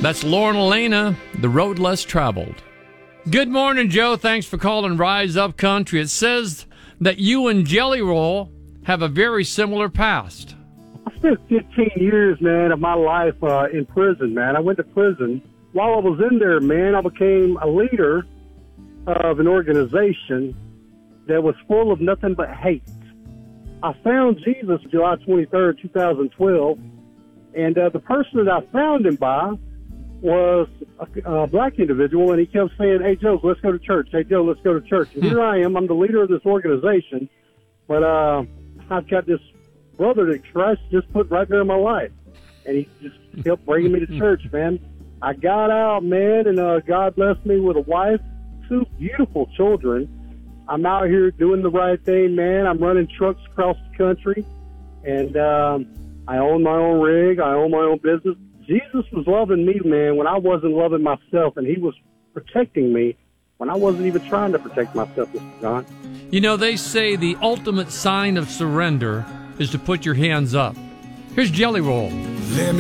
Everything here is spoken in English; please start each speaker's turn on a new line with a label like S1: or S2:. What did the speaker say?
S1: That's Lauren Elena, The Road Less Traveled. Good morning, Joe. Thanks for calling Rise Up Country. It says that you and Jelly Roll have a very similar past.
S2: I spent 15 years, man, of my life in prison, man. I went to prison. While I was in there, man, I became a leader of an organization that was full of nothing but hate. I found Jesus July 23rd, 2012, and the person that I found him by was a black individual, and he kept saying, "Hey, Joe, let's go to church. Hey, Joe, let's go to church." And here I am. I'm the leader of this organization, but I've got this brother that Christ just put right there in my life, and he just kept bringing me to church, man. I got out, man, and God blessed me with a wife, 2 beautiful children. I'm out here doing the right thing, man. I'm running trucks across the country, and I own my own rig. I own my own business. Jesus was loving me, man, when I wasn't loving myself, and he was protecting me when I wasn't even trying to protect myself, Mr. John.
S1: You know, they say the ultimate sign of surrender is to put your hands up. Here's Jelly Roll.
S3: Let me